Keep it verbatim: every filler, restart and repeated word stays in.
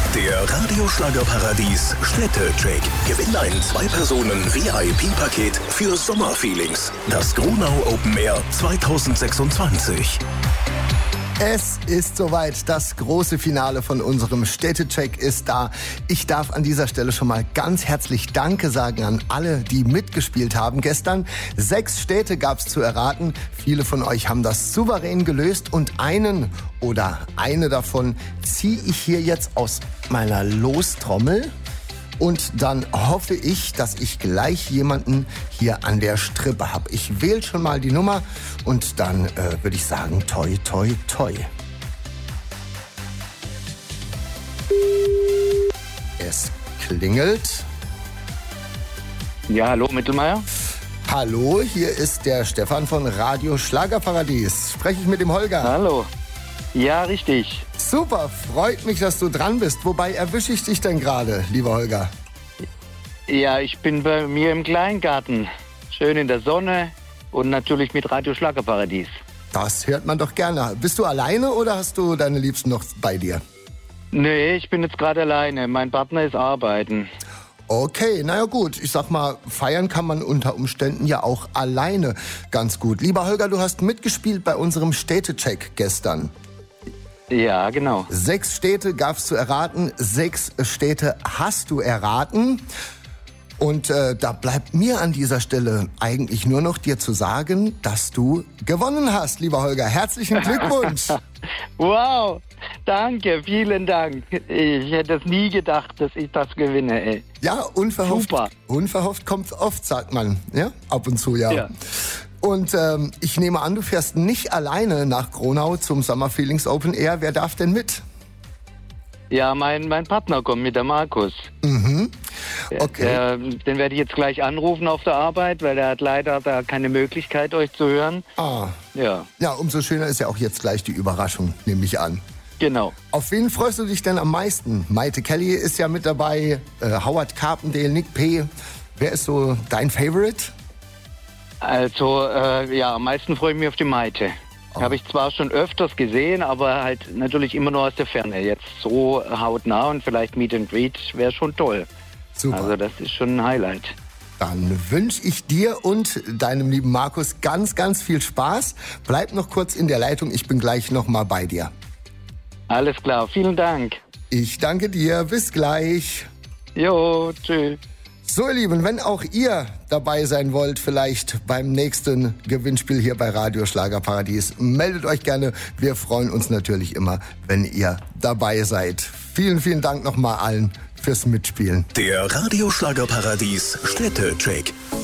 Der Radio-Schlagerparadies Städtecheck. Gewinn ein Zwei-Personen-V I P-Paket für Sommerfeelings. Das Gronau Open Air zwanzig sechsundzwanzig. Es ist soweit, das große Finale von unserem Städtecheck ist da. Ich darf an dieser Stelle schon mal ganz herzlich Danke sagen an alle, die mitgespielt haben gestern. Sechs Städte gab's zu erraten. Viele von euch haben das souverän gelöst und einen oder eine davon ziehe ich hier jetzt aus meiner Lostrommel. Und dann hoffe ich, dass ich gleich jemanden hier an der Strippe habe. Ich wähle schon mal die Nummer und dann äh, würde ich sagen, toi, toi, toi. Es klingelt. Ja, hallo Mittelmeier. Hallo, hier ist der Stefan von Radio Schlagerparadies. Spreche ich mit dem Holger? Hallo. Ja, richtig. Super, freut mich, dass du dran bist. Wobei erwische ich dich denn gerade, lieber Holger? Ja, ich bin bei mir im Kleingarten. Schön in der Sonne und natürlich mit Radio Schlagerparadies. Das hört man doch gerne. Bist du alleine oder hast du deine Liebsten noch bei dir? Nee, ich bin jetzt gerade alleine. Mein Partner ist arbeiten. Okay, naja gut. Ich sag mal, feiern kann man unter Umständen ja auch alleine ganz gut. Lieber Holger, du hast mitgespielt bei unserem Städtecheck gestern. Ja, genau. Sechs Städte gab's zu erraten, sechs Städte hast du erraten. Und äh, da bleibt mir an dieser Stelle eigentlich nur noch dir zu sagen, dass du gewonnen hast, lieber Holger. Herzlichen Glückwunsch. Wow, danke, vielen Dank. Ich hätte es nie gedacht, dass ich das gewinne, ey. Ja, unverhofft. Super. Unverhofft kommt oft, sagt man. Ja, ab und zu, ja. Ja. Und ähm, ich nehme an, du fährst nicht alleine nach Gronau zum Summer Feelings Open Air. Wer darf denn mit? Ja, mein, mein Partner kommt mit, der Markus. Mhm. Okay. Der, den werde ich jetzt gleich anrufen auf der Arbeit, weil er hat leider da keine Möglichkeit, euch zu hören. Ah. Ja. Ja, umso schöner ist ja auch jetzt gleich die Überraschung, nehme ich an. Genau. Auf wen freust du dich denn am meisten? Maite Kelly ist ja mit dabei, äh, Howard Carpendale, Nick P. Wer ist so dein Favorite? Also, äh, ja, am meisten freue ich mich auf die Maite. Oh. Habe ich zwar schon öfters gesehen, aber halt natürlich immer nur aus der Ferne. Jetzt so hautnah und vielleicht Meet and Greet wäre schon toll. Super. Also das ist schon ein Highlight. Dann wünsche ich dir und deinem lieben Markus ganz, ganz viel Spaß. Bleib noch kurz in der Leitung, ich bin gleich noch mal bei dir. Alles klar, vielen Dank. Ich danke dir, bis gleich. Jo, tschüss. So, ihr Lieben, wenn auch ihr dabei sein wollt, vielleicht beim nächsten Gewinnspiel hier bei Radio Schlagerparadies, meldet euch gerne. Wir freuen uns natürlich immer, wenn ihr dabei seid. Vielen, vielen Dank nochmal allen fürs Mitspielen. Der Radio Schlagerparadies Städtecheck.